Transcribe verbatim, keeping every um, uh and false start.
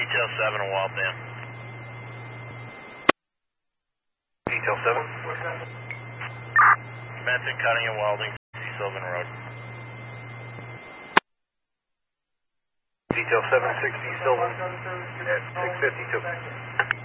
Detail seven, a Waltham. Detail seven. Benson cutting and welding, Sylvan Road. Detail seven sixty Sylvan at six fifty-two.